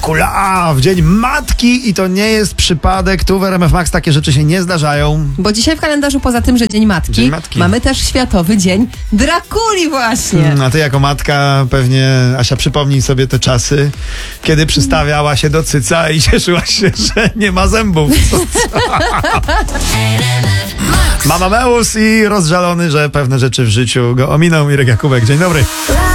Dracula w Dzień Matki i to nie jest przypadek. Tu w RMF Max takie rzeczy się nie zdarzają. Bo dzisiaj w kalendarzu poza tym, że Dzień Matki, mamy też Światowy Dzień Drakuli właśnie. A ty jako matka pewnie, Asia, przypomnij sobie te czasy, kiedy przystawiała się do cyca i cieszyła się, że nie ma zębów. Mama Meus i rozżalony, że pewne rzeczy w życiu go ominą. Mirek Jakubek, dzień dobry.